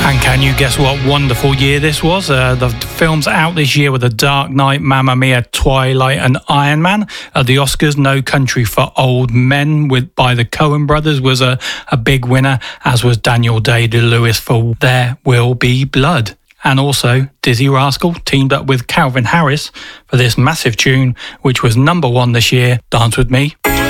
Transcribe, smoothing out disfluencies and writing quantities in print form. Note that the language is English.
And can you guess what wonderful year this was? The films out this year were The Dark Knight, Mamma Mia, Twilight and Iron Man. At the Oscars, No Country for Old Men by the Coen brothers was a big winner, as was Daniel Day-Lewis for There Will Be Blood. And also, Dizzy Rascal teamed up with Calvin Harris for this massive tune, which was number one this year, Dance With Me.